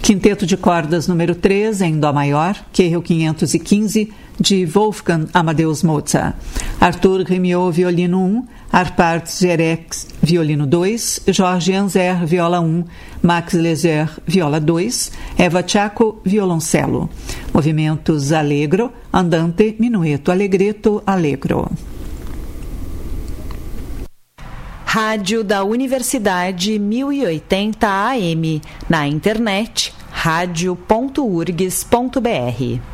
Quinteto de cordas número 3, em Dó maior, Querel 515, de Wolfgang Amadeus Mozart. Arthur Rémiot, violino 1, Arpad Gerex, violino 2, Jorge Anzer, viola 1, Max Leger, viola 2, Eva Chaco, violoncelo. Movimentos allegro, andante, minueto, allegretto, allegro. Rádio da Universidade 1080 AM. Na internet, radio.urgs.br.